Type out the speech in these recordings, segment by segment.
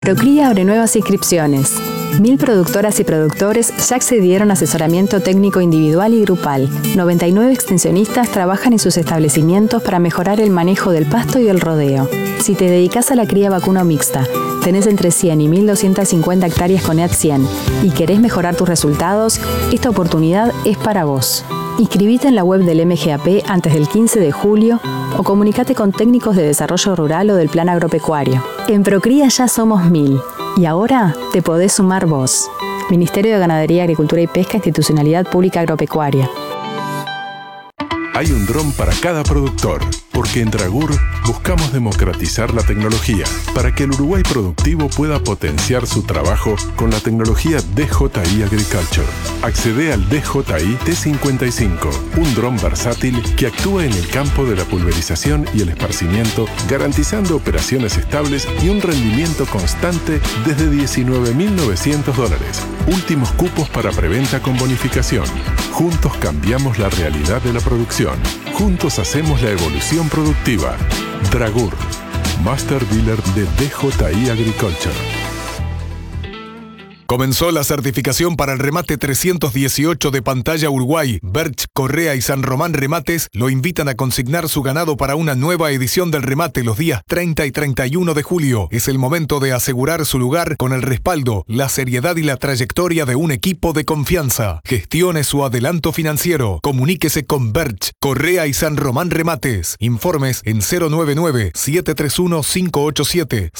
Procría abre nuevas inscripciones. 1000 productoras y productores ya accedieron a asesoramiento técnico individual y grupal. 99 extensionistas trabajan en sus establecimientos para mejorar el manejo del pasto y el rodeo. Si te dedicas a la cría vacuna mixta, tenés entre 100 y 1250 hectáreas con EAT 100 y querés mejorar tus resultados, esta oportunidad es para vos. Inscribite en la web del MGAP antes del 15 de julio o comunicate con técnicos de desarrollo rural o del plan agropecuario. En Procría ya somos 1000 y ahora te podés sumar vos. Ministerio de Ganadería, Agricultura y Pesca, Institucionalidad Pública Agropecuaria. Hay un dron para cada productor, porque en Dragur buscamos democratizar la tecnología para que el Uruguay productivo pueda potenciar su trabajo con la tecnología DJI Agriculture. Accede al DJI T55, un dron versátil que actúa en el campo de la pulverización y el esparcimiento, garantizando operaciones estables y un rendimiento constante desde $19.900. Últimos cupos para preventa con bonificación. Juntos cambiamos la realidad de la producción. Juntos hacemos la evolución productiva. Dragur, Master Dealer de DJI Agriculture. Comenzó la certificación para el remate 318 de Pantalla Uruguay. Berch, Correa y San Román Remates lo invitan a consignar su ganado para una nueva edición del remate los días 30 y 31 de julio. Es el momento de asegurar su lugar con el respaldo, la seriedad y la trayectoria de un equipo de confianza. Gestione su adelanto financiero. Comuníquese con Berch, Correa y San Román Remates. Informes en 099-731-587,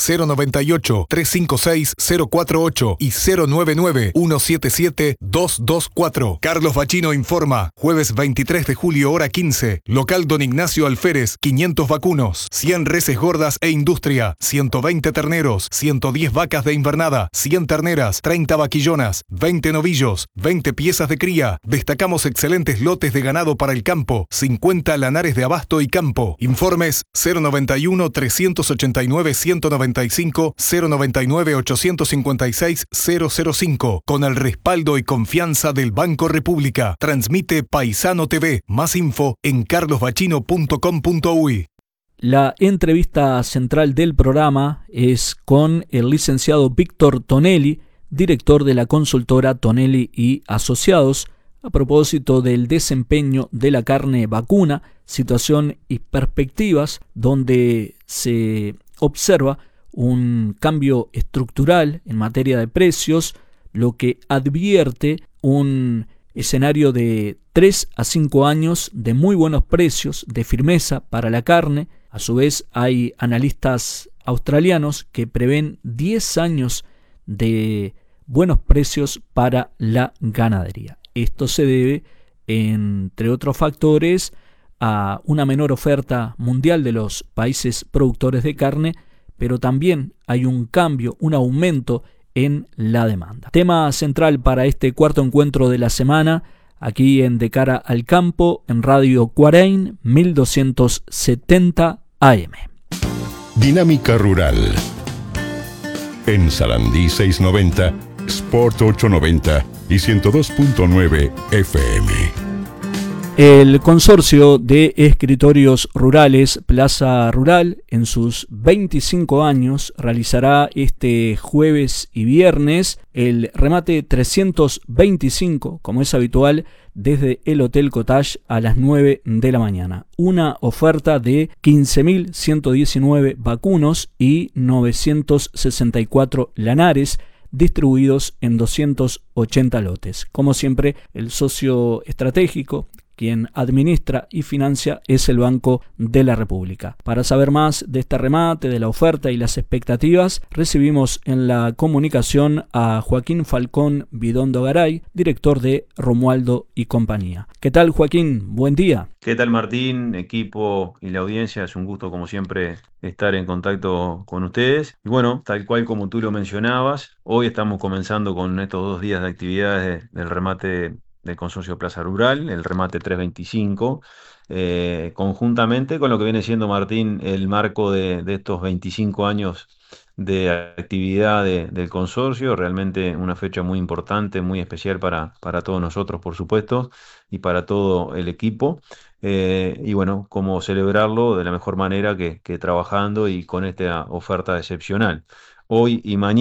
098-356-048 y 099-177-224. Carlos Bachino informa. Jueves 23 de julio, hora 15. Local Don Ignacio Alférez, 500 vacunos, 100 reses gordas e industria, 120 terneros, 110 vacas de invernada, 100 terneras, 30 vaquillonas, 20 novillos, 20 piezas de cría. Destacamos excelentes lotes de ganado para el campo, 50 lanares de abasto y campo. Informes 091-389-195, 099-856-005, con el respaldo y confianza del Banco República. Transmite Paisano TV. Más info en carlosbachino.com.uy. La entrevista central del programa es con el licenciado Víctor Tonelli, director de la consultora Tonelli y Asociados, a propósito del desempeño de la carne vacuna, situación y perspectivas donde se observa un cambio estructural en materia de precios, lo que advierte un escenario de 3 a 5 años de muy buenos precios, de firmeza para la carne. A su vez, hay analistas australianos que prevén 10 años de buenos precios para la ganadería. Esto se debe, entre otros factores, a una menor oferta mundial de los países productores de carne, pero también hay un cambio, un aumento en la demanda. Tema central para este cuarto encuentro de la semana, aquí en De Cara al Campo, en Radio Cuarein, 1270 AM. Dinámica Rural. En Sarandí 690, Sport 890 y 102.9 FM. El Consorcio de Escritorios Rurales Plaza Rural, en sus 25 años, realizará este jueves y viernes el remate 325, como es habitual, desde el Hotel Cottage a las 9 de la mañana. Una oferta de 15.119 vacunos y 964 lanares, distribuidos en 280 lotes. Como siempre, el socio estratégico, quien administra y financia, es el Banco de la República. Para saber más de este remate, de la oferta y las expectativas, recibimos en la comunicación a Joaquín Falcón Bidondo Garay, director de Romualdo y Compañía. ¿Qué tal, Joaquín? Buen día. ¿Qué tal, Martín, equipo y la audiencia? Es un gusto, como siempre, estar en contacto con ustedes. Y bueno, tal cual como tú lo mencionabas, hoy estamos comenzando con estos 2 días de actividades del remate del Consorcio Plaza Rural, el remate 325, conjuntamente con lo que viene siendo, Martín, el marco de estos 25 años de actividad del consorcio. Realmente una fecha muy importante, muy especial para todos nosotros, por supuesto, y para todo el equipo. Y bueno, cómo celebrarlo de la mejor manera que trabajando y con esta oferta excepcional. hoy y mañana.